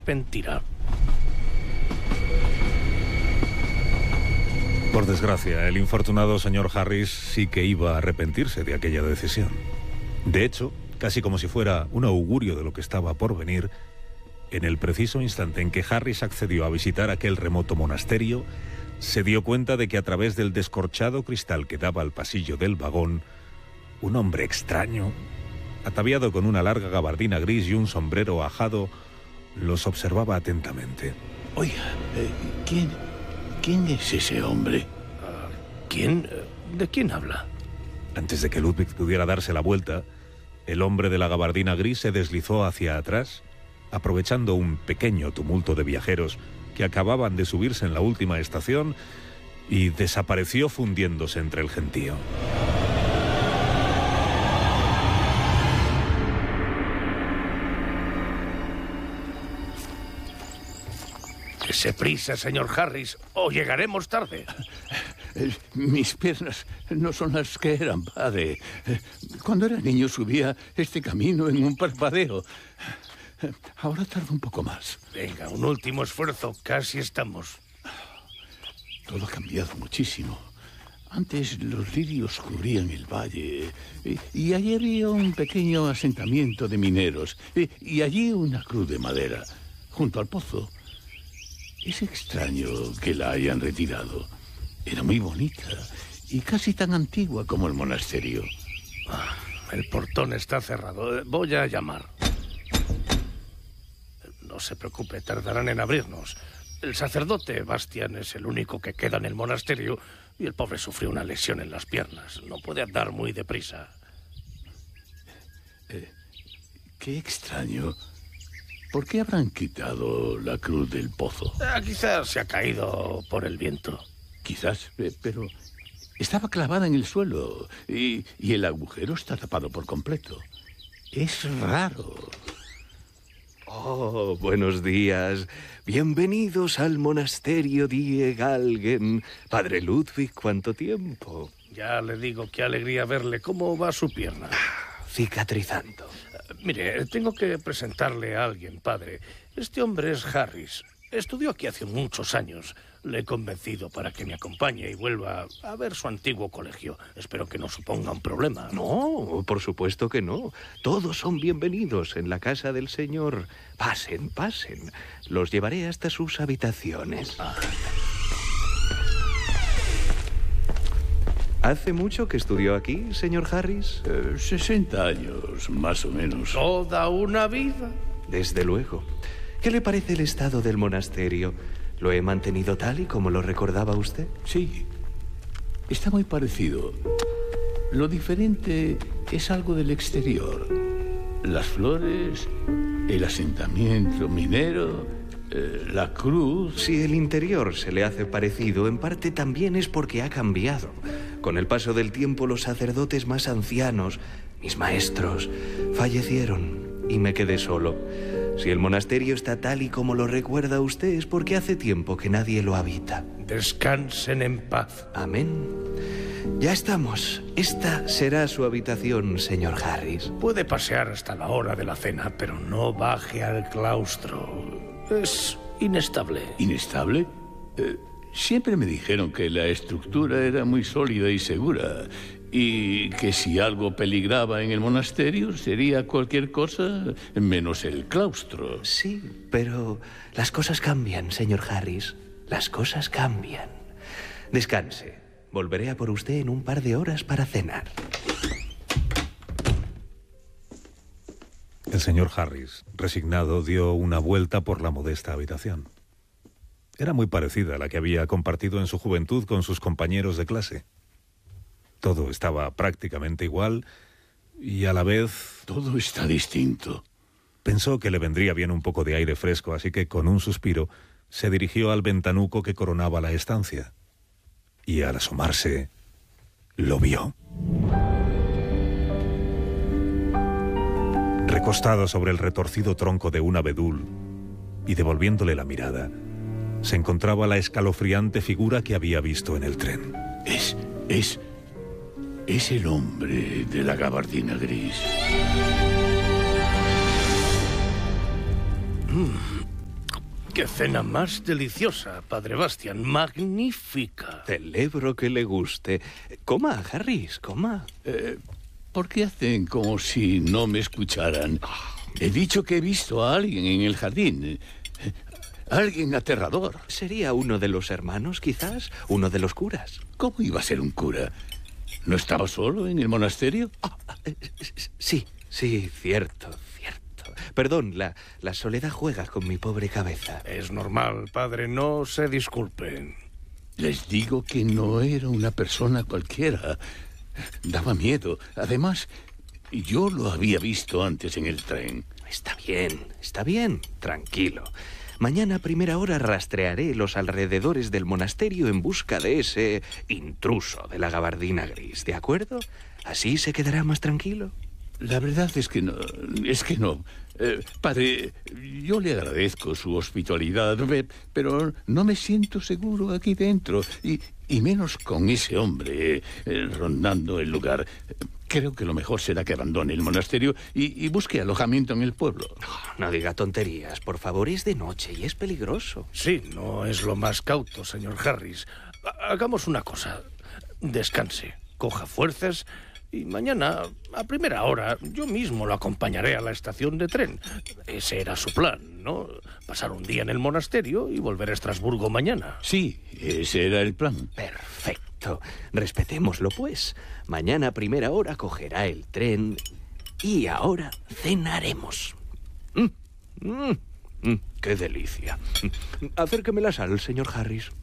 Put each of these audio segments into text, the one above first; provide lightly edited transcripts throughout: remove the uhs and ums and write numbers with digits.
arrepentirá. Por desgracia, el infortunado señor Harris sí que iba a arrepentirse de aquella decisión. De hecho, casi como si fuera un augurio de lo que estaba por venir, en el preciso instante en que Harris accedió a visitar aquel remoto monasterio, se dio cuenta de que a través del descorchado cristal que daba al pasillo del vagón, un hombre extraño, ataviado con una larga gabardina gris y un sombrero ajado, los observaba atentamente. Oiga, ¿quién es ese hombre? ¿Quién? ¿De quién habla? Antes de que Ludwig pudiera darse la vuelta, el hombre de la gabardina gris se deslizó hacia atrás, aprovechando un pequeño tumulto de viajeros que acababan de subirse en la última estación, y desapareció fundiéndose entre el gentío. Dese prisa, señor Harris, o llegaremos tarde. Mis piernas no son las que eran, padre. Cuando era niño subía este camino en un parpadeo. Ahora tarda un poco más. Venga, un último esfuerzo, casi estamos. Todo ha cambiado muchísimo. Antes los lirios cubrían el valle y allí había un pequeño asentamiento de mineros y allí una cruz de madera, junto al pozo. Es extraño que la hayan retirado. Era muy bonita y casi tan antigua como el monasterio. El portón está cerrado. Voy a llamar. No se preocupe, tardarán en abrirnos. El sacerdote Bastian es el único que queda en el monasterio y el pobre sufrió una lesión en las piernas. No puede andar muy deprisa. Qué extraño. ¿Por qué habrán quitado la cruz del pozo? Quizás se ha caído por el viento. Quizás, pero estaba clavada en el suelo y el agujero está tapado por completo. Es raro. Oh, buenos días. Bienvenidos al monasterio Die Galgen. Padre Ludwig, ¿cuánto tiempo? Ya le digo, qué alegría verle. ¿Cómo va su pierna? Cicatrizando. Mire, tengo que presentarle a alguien, padre. Este hombre es Harris. Estudió aquí hace muchos años. Le he convencido para que me acompañe y vuelva a ver su antiguo colegio. Espero que no suponga un problema. No, por supuesto que no. Todos son bienvenidos en la casa del Señor. Pasen, pasen. Los llevaré hasta sus habitaciones. ¿Hace mucho que estudió aquí, señor Harris? 60 años, más o menos. ¿Toda una vida? Desde luego. ¿Qué le parece el estado del monasterio? ¿Lo he mantenido tal y como lo recordaba usted? Sí, está muy parecido. Lo diferente es algo del exterior. Las flores, el asentamiento minero, la cruz. Si el interior se le hace parecido, en parte también es porque ha cambiado. Con el paso del tiempo, los sacerdotes más ancianos, mis maestros, fallecieron y me quedé solo. Si el monasterio está tal y como lo recuerda usted, es porque hace tiempo que nadie lo habita. Descansen en paz. Amén. Ya estamos. Esta será su habitación, señor Harris. Puede pasear hasta la hora de la cena, pero no baje al claustro. Es inestable. ¿Inestable? Siempre me dijeron que la estructura era muy sólida y segura, y que si algo peligraba en el monasterio sería cualquier cosa menos el claustro. Sí, pero las cosas cambian, señor Harris. Las cosas cambian. Descanse. Volveré a por usted en un par de horas para cenar. El señor Harris, resignado, dio una vuelta por la modesta habitación. Era muy parecida a la que había compartido en su juventud con sus compañeros de clase. Todo estaba prácticamente igual y a la vez... Todo está distinto. Pensó que le vendría bien un poco de aire fresco, así que con un suspiro se dirigió al ventanuco que coronaba la estancia. Y al asomarse, lo vio. Recostado sobre el retorcido tronco de un abedul y devolviéndole la mirada, se encontraba la escalofriante figura que había visto en el tren. Es el hombre de la gabardina gris. ¡Qué cena más deliciosa, padre Bastian! ¡Magnífica! Celebro que le guste. Coma, Harris, coma. ¿Por qué hacen como si no me escucharan? He dicho que he visto a alguien en el jardín. Alguien aterrador. ¿Sería uno de los hermanos, quizás? ¿Uno de los curas? ¿Cómo iba a ser un cura? ¿No estaba solo en el monasterio? Sí, cierto. Perdón, la soledad juega con mi pobre cabeza. Es normal, padre, no se disculpen. Les digo que no era una persona cualquiera. Daba miedo. Además, yo lo había visto antes en el tren. Está bien, tranquilo. Mañana a primera hora rastrearé los alrededores del monasterio en busca de ese intruso de la gabardina gris, ¿de acuerdo? Así se quedará más tranquilo. La verdad es que no. Padre, yo le agradezco su hospitalidad, pero no me siento seguro aquí dentro, y menos con ese hombre rondando el lugar. Creo que lo mejor será que abandone el monasterio y busque alojamiento en el pueblo. No diga tonterías, por favor, es de noche y es peligroso. Sí, no es lo más cauto, señor Harris. Hagamos una cosa. Descanse, coja fuerzas y mañana, a primera hora, yo mismo lo acompañaré a la estación de tren. Ese era su plan, ¿no? Pasar un día en el monasterio y volver a Estrasburgo mañana. Sí, ese era el plan. Perfecto. Respetémoslo, pues. Mañana a primera hora cogerá el tren y ahora cenaremos. ¡Qué delicia! Acérqueme la sal, señor Harris.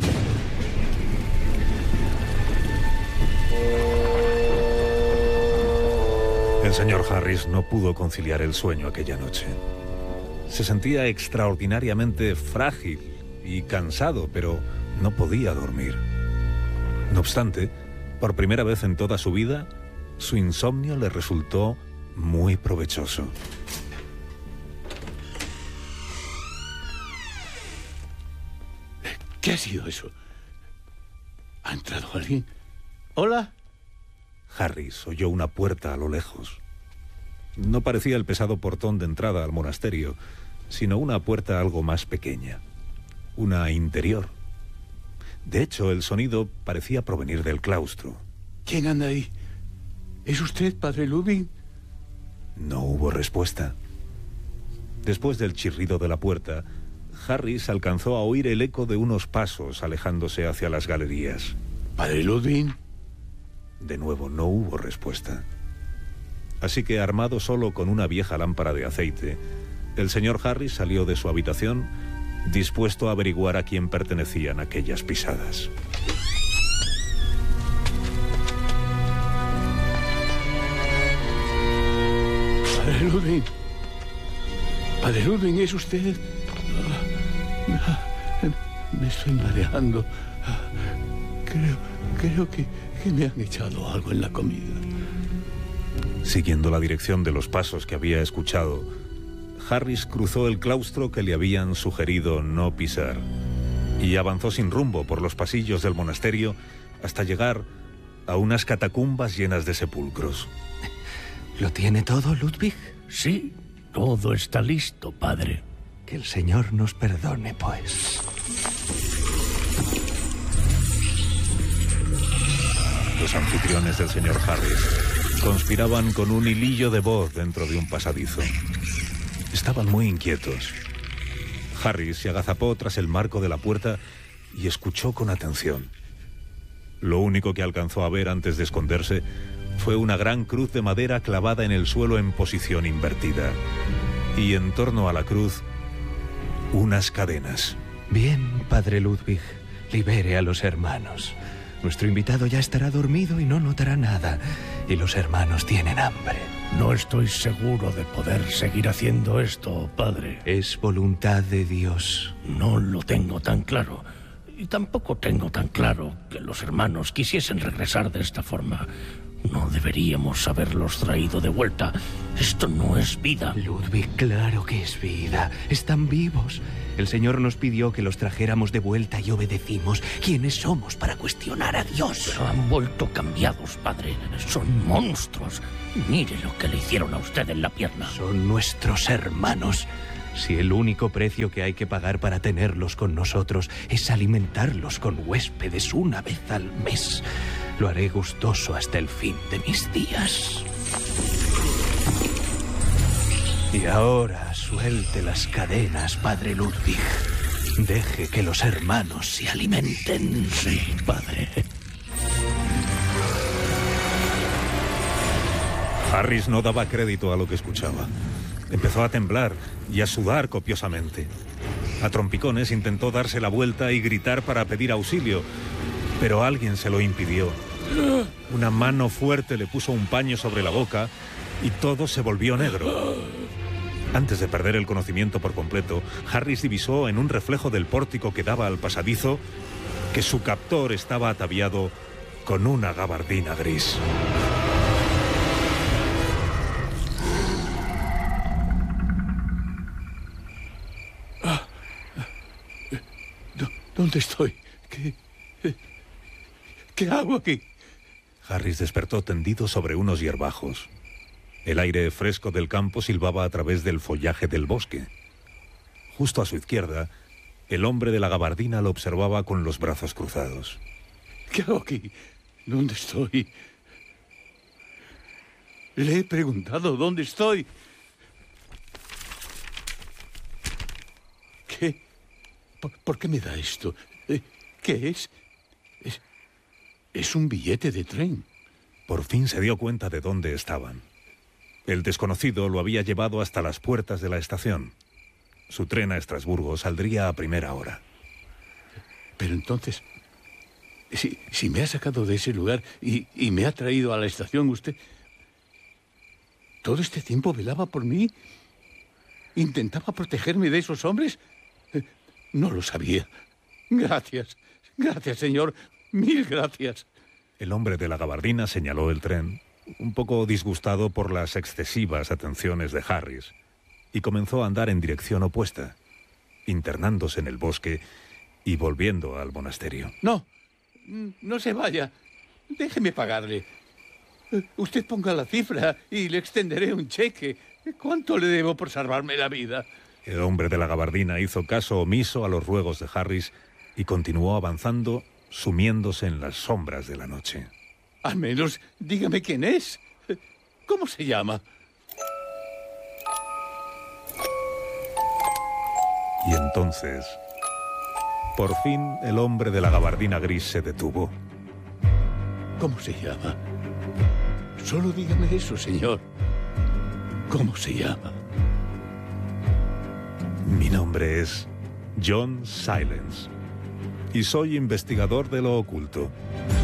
El señor Harris no pudo conciliar el sueño aquella noche. Se sentía extraordinariamente frágil y cansado, pero no podía dormir. No obstante, por primera vez en toda su vida, su insomnio le resultó muy provechoso. ¿Qué ha sido eso? ¿Ha entrado alguien? ¿Hola? Harris oyó una puerta a lo lejos. No parecía el pesado portón de entrada al monasterio, sino una puerta algo más pequeña, una interior. De hecho, el sonido parecía provenir del claustro. ¿Quién anda ahí? ¿Es usted, padre Ludwig? No hubo respuesta. Después del chirrido de la puerta, Harris alcanzó a oír el eco de unos pasos alejándose hacia las galerías. ¿Padre Ludwig? De nuevo, no hubo respuesta. Así que, armado solo con una vieja lámpara de aceite, el señor Harris salió de su habitación, dispuesto a averiguar a quién pertenecían aquellas pisadas. Padre Ludwig. Padre Ludwig, ¿es usted? Me estoy mareando. Creo que me han echado algo en la comida. Siguiendo la dirección de los pasos que había escuchado, Harris cruzó el claustro que le habían sugerido no pisar y avanzó sin rumbo por los pasillos del monasterio hasta llegar a unas catacumbas llenas de sepulcros. ¿Lo tiene todo, Ludwig? Sí, todo está listo, padre. Que el Señor nos perdone, pues. Los anfitriones del señor Harris conspiraban con un hilillo de voz dentro de un pasadizo. Estaban muy inquietos. Harris se agazapó tras el marco de la puerta y escuchó con atención. Lo único que alcanzó a ver antes de esconderse fue una gran cruz de madera clavada en el suelo en posición invertida. Y en torno a la cruz, unas cadenas. Bien, padre Ludwig, libere a los hermanos. Nuestro invitado ya estará dormido y no notará nada. Y los hermanos tienen hambre. No estoy seguro de poder seguir haciendo esto, padre. Es voluntad de Dios. No lo tengo tan claro. Y tampoco tengo tan claro que los hermanos quisiesen regresar de esta forma. No deberíamos haberlos traído de vuelta. Esto no es vida. Ludwig, claro que es vida. Están vivos. El Señor nos pidió que los trajéramos de vuelta y obedecimos. ¿Quiénes somos para cuestionar a Dios? Pero han vuelto cambiados, padre. Son monstruos. Mire lo que le hicieron a usted en la pierna. Son nuestros hermanos. Si el único precio que hay que pagar para tenerlos con nosotros es alimentarlos con huéspedes una vez al mes, lo haré gustoso hasta el fin de mis días. Y ahora suelte las cadenas, padre Ludwig. Deje que los hermanos se alimenten. Sí, padre. Harris no daba crédito a lo que escuchaba. Empezó a temblar y a sudar copiosamente. A trompicones intentó darse la vuelta y gritar para pedir auxilio, pero alguien se lo impidió. Una mano fuerte le puso un paño sobre la boca y todo se volvió negro. Antes de perder el conocimiento por completo, Harris divisó en un reflejo del pórtico que daba al pasadizo que su captor estaba ataviado con una gabardina gris. ¿Dónde estoy? ¿Qué hago aquí? Harris despertó tendido sobre unos hierbajos. El aire fresco del campo silbaba a través del follaje del bosque. Justo a su izquierda, el hombre de la gabardina lo observaba con los brazos cruzados. ¿Qué hago aquí? ¿Dónde estoy? Le he preguntado dónde estoy. ¿Qué? ¿Por qué me da esto? ¿Qué es? Es un billete de tren. Por fin se dio cuenta de dónde estaban. El desconocido lo había llevado hasta las puertas de la estación. Su tren a Estrasburgo saldría a primera hora. Pero entonces, si me ha sacado de ese lugar y me ha traído a la estación, usted... ¿Todo este tiempo velaba por mí? ¿Intentaba protegerme de esos hombres? No lo sabía. Gracias. Gracias, señor. Mil gracias. El hombre de la gabardina señaló el tren, un poco disgustado por las excesivas atenciones de Harris, y comenzó a andar en dirección opuesta, internándose en el bosque y volviendo al monasterio. No se vaya. Déjeme pagarle. Usted ponga la cifra y le extenderé un cheque. ¿Cuánto le debo por salvarme la vida? El hombre de la gabardina hizo caso omiso a los ruegos de Harris y continuó avanzando, sumiéndose en las sombras de la noche. Al menos dígame quién es. ¿Cómo se llama? Y entonces, por fin, el hombre de la gabardina gris se detuvo. ¿Cómo se llama? Solo dígame eso, señor. ¿Cómo se llama? Mi nombre es John Silence y soy investigador de lo oculto.